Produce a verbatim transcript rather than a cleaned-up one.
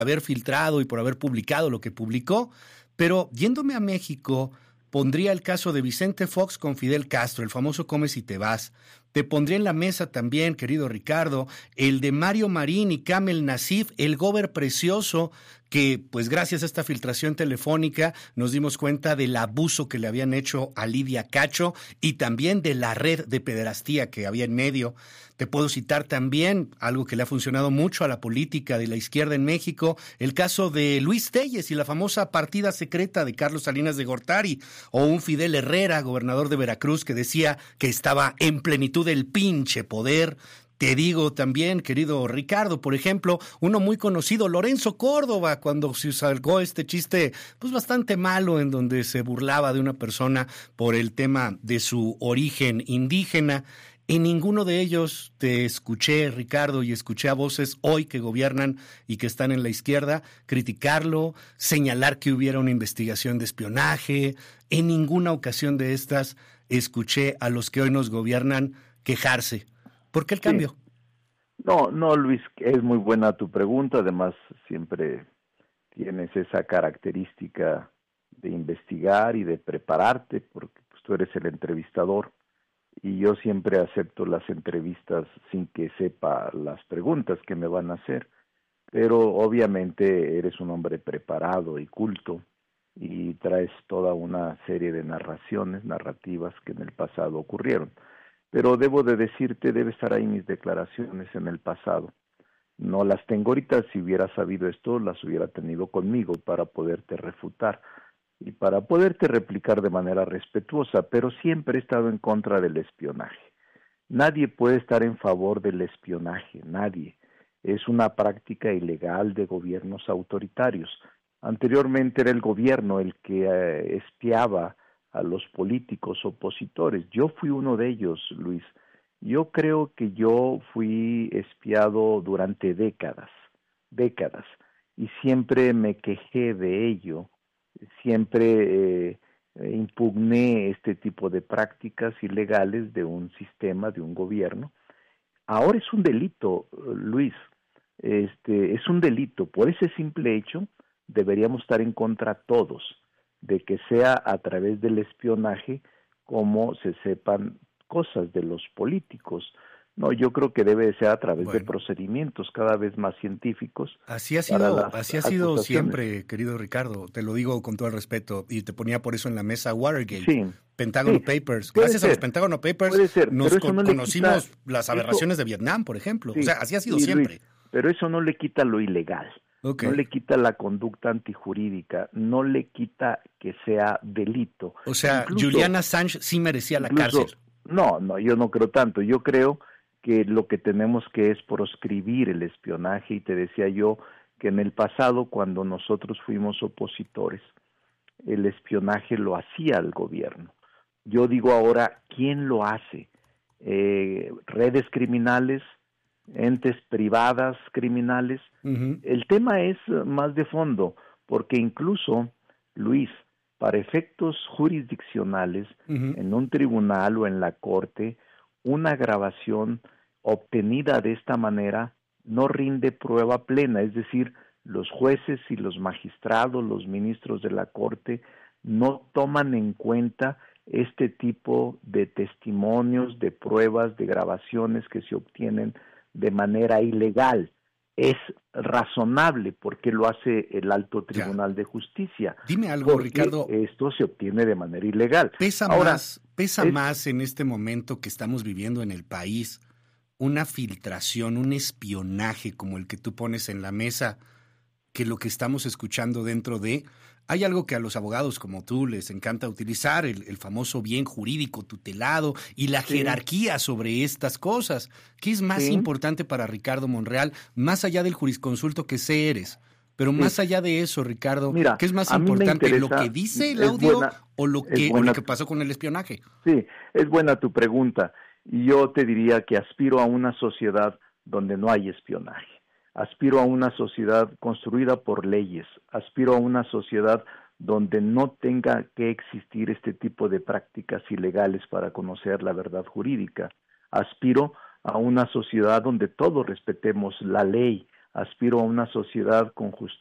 haber filtrado y por haber publicado lo que publicó, pero yéndome a México, pondría el caso de Vicente Fox con Fidel Castro, el famoso Come si te vas. Te pondría en la mesa también, querido Ricardo, el de Mario Marín y Kamel Nasif, el gober precioso, que pues gracias a esta filtración telefónica nos dimos cuenta del abuso que le habían hecho a Lidia Cacho y también de la red de pederastía que había en medio. Te puedo citar también algo que le ha funcionado mucho a la política de la izquierda en México, el caso de Luis Telles y la famosa partida secreta de Carlos Salinas de Gortari, o un Fidel Herrera, gobernador de Veracruz, que decía que estaba en plenitud del pinche poder. Te digo también, querido Ricardo, por ejemplo, uno muy conocido, Lorenzo Córdoba, cuando se sacó este chiste pues bastante malo en donde se burlaba de una persona por el tema de su origen indígena. En ninguno de ellos te escuché, Ricardo, y escuché a voces hoy que gobiernan y que están en la izquierda criticarlo, señalar que hubiera una investigación de espionaje. En ninguna ocasión de estas escuché a los que hoy nos gobiernan quejarse. ¿Por qué el cambio? Sí. No, no, Luis, es muy buena tu pregunta. Además, siempre tienes esa característica de investigar y de prepararte, porque pues, tú eres el entrevistador. Y yo siempre acepto las entrevistas sin que sepa las preguntas que me van a hacer, pero obviamente eres un hombre preparado y culto y traes toda una serie de narraciones, narrativas que en el pasado ocurrieron. Pero debo de decirte, debe estar ahí mis declaraciones en el pasado. No las tengo ahorita. Si hubiera sabido esto, las hubiera tenido conmigo para poderte refutar y para poderte replicar de manera respetuosa, pero siempre he estado en contra del espionaje. Nadie puede estar en favor del espionaje, nadie. Es una práctica ilegal de gobiernos autoritarios. Anteriormente era el gobierno el que eh, espiaba a los políticos opositores. Yo fui uno de ellos, Luis. Yo creo que yo fui espiado durante décadas, décadas, y siempre me quejé de ello. Siempre eh, impugné este tipo de prácticas ilegales de un sistema, de un gobierno. Ahora es un delito, Luis, este, es un delito. Por ese simple hecho deberíamos estar en contra todos de que sea a través del espionaje como se sepan cosas de los políticos. No, yo creo que debe ser a través bueno. de procedimientos cada vez más científicos. Así ha sido, así ha sido siempre, querido Ricardo, te lo digo con todo el respeto, y te ponía por eso en la mesa Watergate, sí, Pentágono sí, Papers. Gracias ser, a los Pentágono Papers ser, nos con, no conocimos quita, las aberraciones eso, de Vietnam, por ejemplo. Sí, o sea, así ha sido siempre. Luis, pero eso no le quita lo ilegal, okay. No le quita la conducta antijurídica, no le quita que sea delito. O sea, incluso, Julian Assange sí merecía la incluso, cárcel. No, no, yo no creo tanto. Yo creo que lo que tenemos que es proscribir el espionaje, y te decía yo que en el pasado, cuando nosotros fuimos opositores, el espionaje lo hacía el gobierno. Yo digo ahora, ¿quién lo hace? Eh, redes criminales, entes privadas criminales. Uh-huh. El tema es más de fondo, porque incluso, Luis, para efectos jurisdiccionales, uh-huh. en un tribunal o en la corte, una grabación obtenida de esta manera no rinde prueba plena, es decir, los jueces y los magistrados, los ministros de la Corte, no toman en cuenta este tipo de testimonios, de pruebas, de grabaciones que se obtienen de manera ilegal. Es razonable porque lo hace el Alto Tribunal ya. de Justicia. Dime algo, Ricardo. Esto se obtiene de manera ilegal. Pesa Ahora, más, pesa es, más en este momento que estamos viviendo en el país una filtración, un espionaje como el que tú pones en la mesa, que lo que estamos escuchando dentro de... Hay algo que a los abogados como tú les encanta utilizar, el, el famoso bien jurídico tutelado y la sí. jerarquía sobre estas cosas. ¿Qué es más sí. importante para Ricardo Monreal, más allá del jurisconsulto que sé eres? Pero sí. más allá de eso, Ricardo, Mira, ¿qué es más importante, lo que dice el audio buena, o, lo que, buena, o lo que pasó con el espionaje? Sí, es buena tu pregunta. Y yo te diría que aspiro a una sociedad donde no hay espionaje. Aspiro a una sociedad construida por leyes, aspiro a una sociedad donde no tenga que existir este tipo de prácticas ilegales para conocer la verdad jurídica. Aspiro a una sociedad donde todos respetemos la ley, aspiro a una sociedad con justicia